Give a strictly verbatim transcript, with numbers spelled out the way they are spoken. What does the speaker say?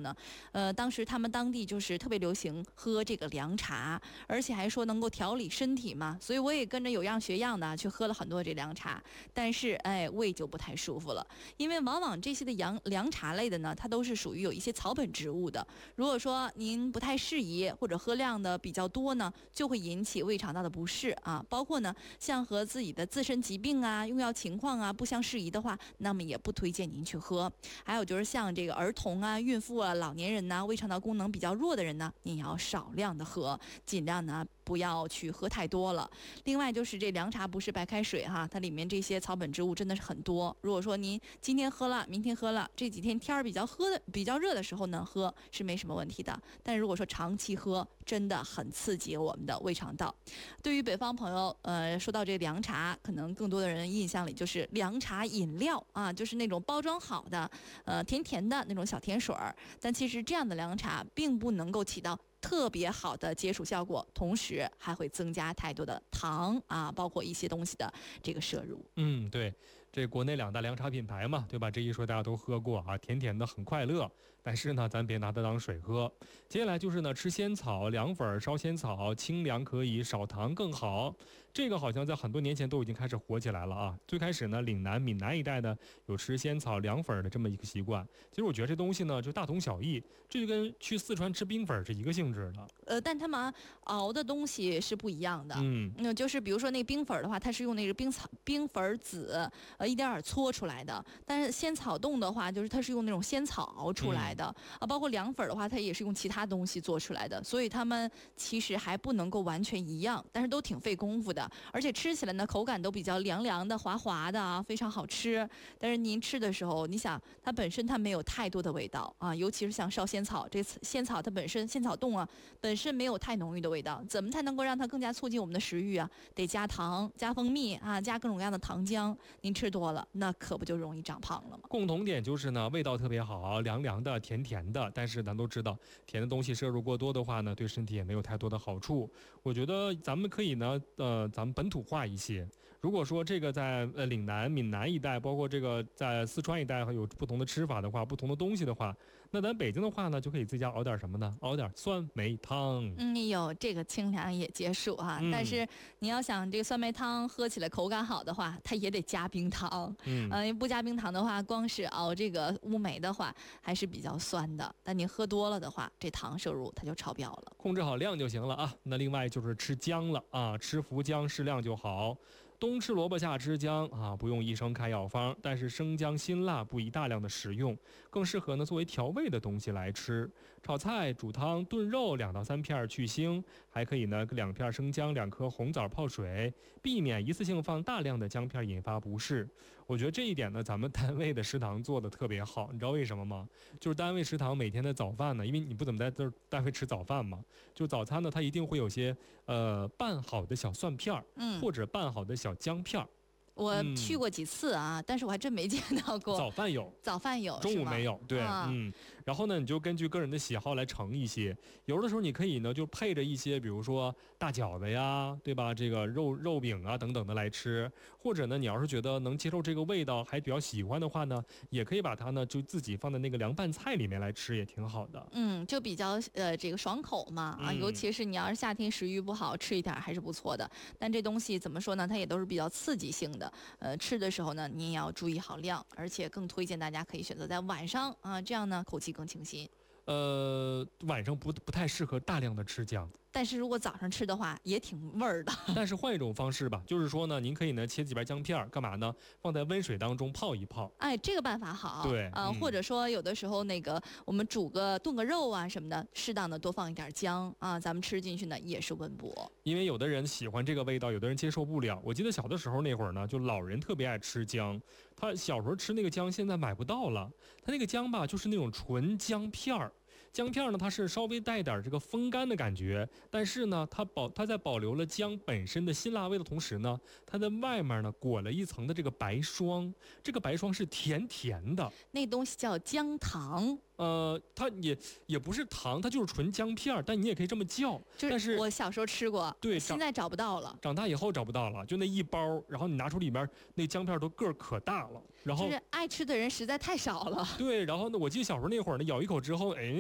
呢，呃，当时他们当地就是特别流行喝这个凉茶，而且还说能够调理身体嘛，所以我也跟着有样学样的去喝了很多这凉茶，但是哎，胃就不太舒服了，因为往往这些的凉凉茶类的呢，它都是属于有一些草本植物的，如果说您不太适宜或者喝量的比较多呢，就会引起胃肠道的不适啊，包括呢像和自己的自身疾病啊、用药情况啊不相适宜的话，那么也不推荐您去喝。还有就是像这个儿童啊、孕妇啊、老年人呐、胃肠道功能比较弱的人呢，您也要少量的喝，尽量呢不要去喝太多了。另外就是这凉茶不是白开水哈，它里面这些草本植物真的是很多。如果说您今天喝了，明天喝了，这几天天儿比较喝的比较热的时候呢，喝是没什么问题的。但是如果说长期喝，真的很刺激我们的胃肠道。对于北方朋友，呃，说到这凉茶，可能更多的人印象里就是凉茶饮料啊，就是那种包装好的，呃，甜甜的那种小甜水儿。但其实这样的凉茶并不能够起到特别好的解暑效果，同时还会增加太多的糖啊，包括一些东西的这个摄入。 嗯，对，这国内两大凉茶品牌嘛，对吧？这一说大家都喝过啊，甜甜的很快乐。但是呢，咱别拿它当水喝。接下来就是呢，吃仙草、凉粉、烧仙草，清凉可以，少糖更好。这个好像在很多年前都已经开始火起来了啊。最开始呢，岭南、闽南一带呢有吃仙草、凉粉的这么一个习惯。其实我觉得这东西呢就大同小异，这就跟去四川吃冰粉是一个性质的。 呃，但他们熬的东西是不一样的。 嗯， 那就是比如说那冰粉的话，它是用那个冰草冰粉籽呃一点点搓出来的，但是仙草冻的话，就是它是用那种仙草熬出来的、嗯、啊，包括凉粉的话，它也是用其他东西做出来的，所以它们其实还不能够完全一样，但是都挺费功夫的，而且吃起来呢口感都比较凉凉的、滑滑的啊，非常好吃。但是您吃的时候，你想它本身它没有太多的味道啊，尤其是像烧仙草，这仙草它本身仙草冻啊本身没有太浓郁的味道，怎么才能够让它更加促进我们的食欲啊？得加糖、加蜂蜜啊，加各种各样的糖浆。您吃多了，那可不就容易长胖了吗？ 共同点就是呢，味道特别好，凉凉的、甜甜的。但是咱都知道，甜的东西摄入过多的话呢，对身体也没有太多的好处。我觉得咱们可以呢，呃，咱们本土化一些。如果说这个在呃岭南、闽南一带，包括这个在四川一带有不同的吃法的话，不同的东西的话，那咱北京的话呢，就可以自家熬点什么呢？熬点酸梅汤。 嗯，有这个清凉也解暑啊、嗯，但是你要想这个酸梅汤喝起来口感好的话，它也得加冰糖。嗯，呃，不加冰糖的话，光是熬这个乌梅的话，还是比较酸的。但你喝多了的话，这糖摄入它就超标了。 控制好量就行了啊。那另外就是吃姜了啊，吃福姜适量就好。冬吃萝卜夏吃姜啊，不用医生开药方，但是生姜辛辣，不宜大量的食用，更适合呢作为调味的东西来吃。炒菜、煮汤、炖肉两到三片去腥，还可以呢两片生姜、两颗红枣泡水，避免一次性放大量的姜片引发不适。我觉得这一点呢，咱们单位的食堂做的特别好，你知道为什么吗？就是单位食堂每天的早饭呢，因为你不怎么在这单位吃早饭嘛，就早餐呢，它一定会有些呃拌好的小蒜片，嗯，或者拌好的小姜片。 我去过几次啊、嗯，但是我还真没见到过。 早饭有， 早饭有， 中午没有。对、啊，嗯。然后呢，你就根据个人的喜好来盛一些。有的时候你可以呢，就配着一些，比如说大饺子呀，对吧？这个肉肉饼啊等等的来吃。或者呢，你要是觉得能接受这个味道，还比较喜欢的话呢，也可以把它呢就自己放在那个凉拌菜里面来吃，也挺好的。 嗯，就比较呃这个爽口嘛啊、嗯，尤其是你要是夏天食欲不好，吃一点还是不错的。但这东西怎么说呢？它也都是比较刺激性的。呃，吃的时候呢，你也要注意好量，而且更推荐大家可以选择在晚上啊，这样呢口气更清新。 呃，晚上不不太适合大量的吃姜。 但是如果早上吃的话，也挺味儿的。 但是换一种方式吧，就是说呢，您可以呢切几瓣姜片，干嘛呢？放在温水当中泡一泡。 哎，这个办法好。 对， 啊、呃嗯，或者说有的时候那个我们煮个炖个肉啊什么的，适当的多放一点姜啊，咱们吃进去呢也是温补。 因为有的人喜欢这个味道，有的人接受不了。我记得小的时候那会儿呢，就老人特别爱吃姜，他小时候吃那个姜，现在买不到了。他那个姜吧，就是那种纯姜片儿。姜片呢，它是稍微带点这个风干的感觉，但是呢，它保它在保留了姜本身的辛辣味的同时呢，它在外面呢裹了一层的这个白霜，这个白霜是甜甜的， 那东西叫姜糖。 呃，它也也不是糖，它就是纯姜片，但你也可以这么叫。 就是、 但是我小时候吃过， 对， 现在找不到了。 长大以后找不到了，就那一包，然后你拿出里面那姜片都个儿可大了，然后就是爱吃的人实在太少了。 对，然后呢，我记得小时候那会儿呢，咬一口之后，哎。